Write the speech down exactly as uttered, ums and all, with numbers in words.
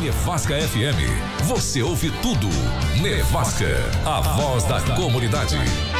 Nevasca F M. Você ouve tudo. Nevasca, a voz da comunidade.